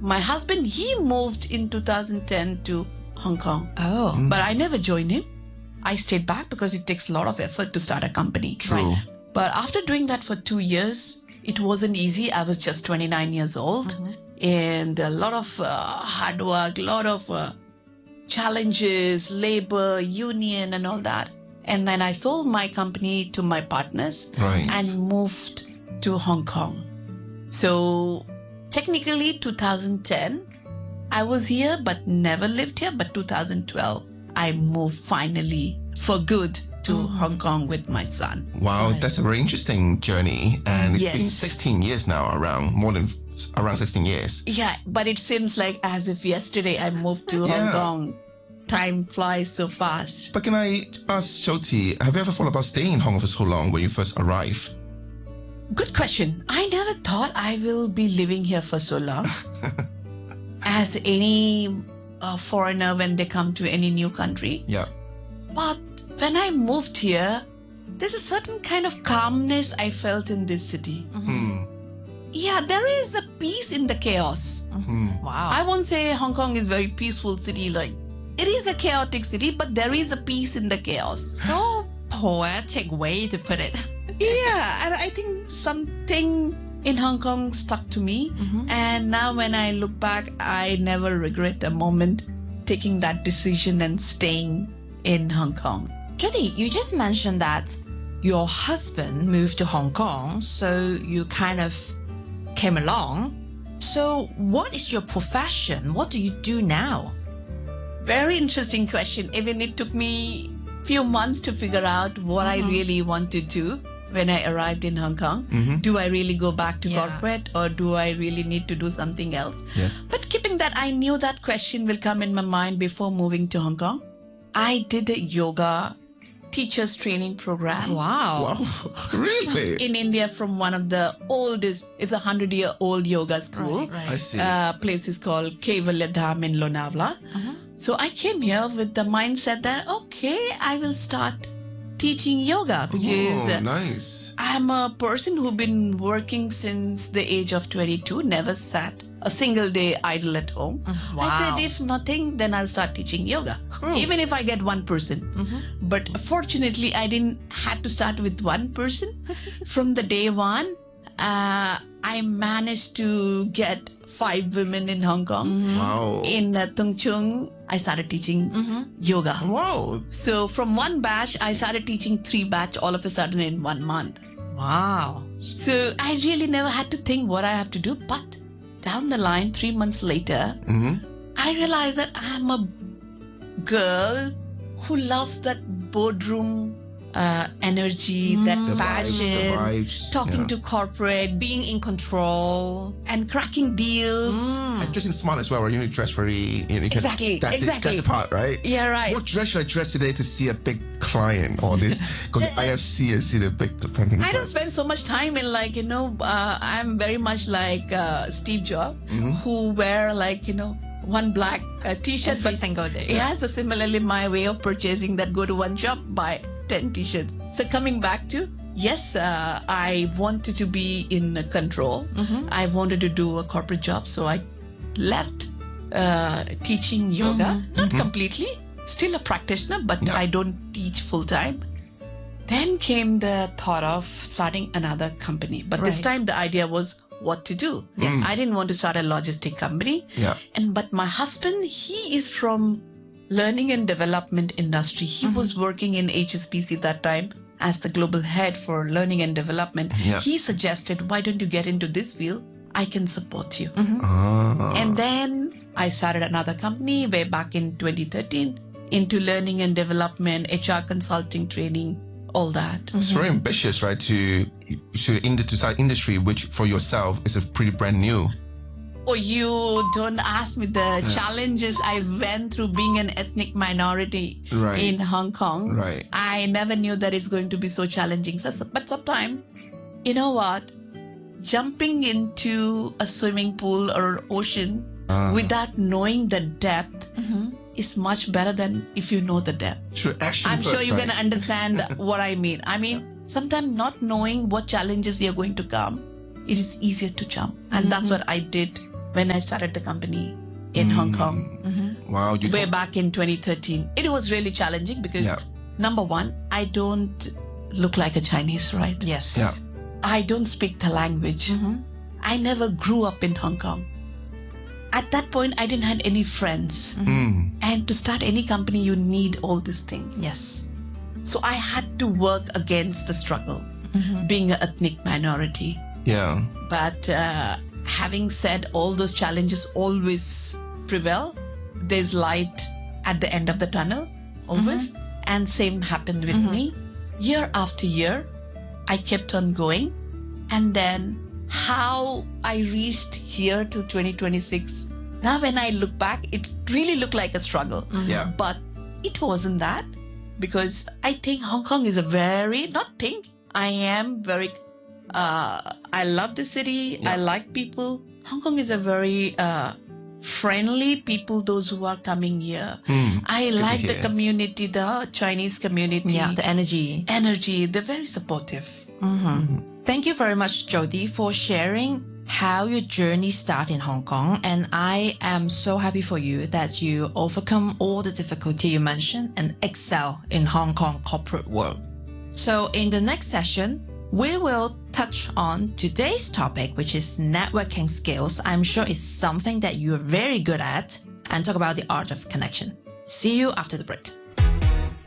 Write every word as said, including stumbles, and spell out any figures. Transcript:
my husband, he moved in two thousand ten to Hong Kong. Oh. But I never joined him. I stayed back because it takes a lot of effort to start a company. True. Right. But after doing that for two years, it wasn't easy. I was just twenty-nine years old. Mm-hmm. And a lot of uh, hard work, a lot of uh, challenges, labor, union and all that. And then I sold my company to my partners Right. and moved to Hong Kong. So technically two thousand ten, I was here but never lived here. But two thousand twelve, I moved finally for good to Hong Kong with my son. Wow, Right. that's a very interesting journey. And it's Yes. been sixteen years now, around more than around sixteen years. Yeah, but it seems like as if yesterday I moved to Hong Yeah. Kong. Time flies so fast. But can I ask Jyoti, have you ever thought about staying in Hong Kong for so long when you first arrived? Good question. I never thought I will be living here for so long. As any uh, foreigner when they come to any new country. Yeah. But when I moved here, there's a certain kind of calmness I felt in this city. Hmm. Yeah, there is a peace in the chaos. Wow. I won't say Hong Kong is a very peaceful city. Like, it is a chaotic city, but there is a peace in the chaos. So poetic way to put it. Yeah, and I think something in Hong Kong stuck to me. And now when I look back, I never regret a moment taking that decision and staying in Hong Kong. Jyoti, you just mentioned that your husband moved to Hong Kong, so you kind of came along. So what is your profession? What do you do now? Very interesting question. Even it took me few months to figure out what I really want to do when I arrived in Hong Kong. Do I really go back to Yeah. corporate or do I really need to do something else? Yes. But keeping that, I knew that question will come in my mind before moving to Hong Kong. I did a yoga teachers training program. Wow. Wow. Really? In India from one of the oldest, it's a hundred year old yoga school. Right, right. I see. Uh, place is called Kaivalya Dham in Lonavala. So I came here with the mindset that, okay, I will start teaching yoga because oh, uh, nice. I'm a person who've been working since the age of twenty-two, never sat a single day idle at home. I Wow. said, if nothing, then I'll start teaching yoga, even if I get one person. But fortunately, I didn't have to start with one person. From the day one, uh, I managed to get five women in Hong Kong. Wow. In uh, Tung Chung, I started teaching yoga. Wow. So from one batch, I started teaching three batch all of a sudden in one month. Wow. So I really never had to think what I have to do. But down the line, three months later, I realized that I'm a girl who loves that boardroom uh, energy, that The vibes, the passion, vibes. talking yeah. to corporate, Being in control. and cracking deals. And dressing smart as well, right? You need to dress very... You know, you can- Exactly, That's The, exactly. that's the part, right? Yeah, right. What dress should I dress today to see a big client or this? Go to I F C and see the big... I don't spend so much time in like, you know, uh, I'm very much like uh, Steve Jobs, who wear like, you know, one black uh, t-shirt. Every but single day. Yeah, so similarly, my way of purchasing that, go to one shop, buy ten t-shirts. So coming back to, yes, uh, I wanted to be in uh, control. I wanted to do a corporate job. So I left uh, teaching yoga, not completely, still a practitioner, but Yeah. I don't teach full time. Then came the thought of starting another company. But this Right. time the idea was what to do. Yes. I didn't want to start a logistic company. Yeah. And but my husband, he is from learning and development industry. He was working in H S B C that time as the global head for learning and development. Yeah. He suggested, why don't you get into this field? I can support you. Ah. And then I started another company way back in twenty thirteen into learning and development, H R consulting training, all that. It's very ambitious, right? To to into to start industry, which for yourself is a pretty brand new. Oh, you don't ask me the challenges I went through being an ethnic minority Right. in Hong Kong. Right. I never knew that it's going to be so challenging. So, so- but sometimes, you know what? Jumping into a swimming pool or ocean without knowing the depth is much better than if you know the depth. Sure, action I'm first, sure you right? can understand what I mean. I mean, sometimes not knowing what challenges you're going to come, it is easier to jump. And that's what I did when I started the company in Hong Kong. Wow. You Way back in twenty thirteen. It was really challenging because Yeah. number one, I don't look like a Chinese, right? Yes. Yeah. I don't speak the language. I never grew up in Hong Kong. At that point, I didn't have any friends. Mm. And to start any company, you need all these things. Yes. So I had to work against the struggle, being an ethnic minority. Yeah. But uh, having said all those challenges always prevail, there's light at the end of the tunnel, always. And same happened with me. Year after year, I kept on going. And then how I reached here till twenty twenty-six, now when I look back, it really looked like a struggle. Yeah. But it wasn't that, because I think Hong Kong is a very, not think, I am very, uh, I love the city. I like people. Hong Kong is a very uh, friendly people, those who are coming here. I like the hear. community, the Chinese community. Yeah, the energy. energy. They're very supportive. Thank you very much, Jody, for sharing how your journey started in Hong Kong. And I am so happy for you that you overcome all the difficulty you mentioned and excel in Hong Kong corporate world. So in the next session, we will touch on today's topic, which is networking skills. I'm sure it's something that you're very good at, and talk about the art of connection. See you after the break.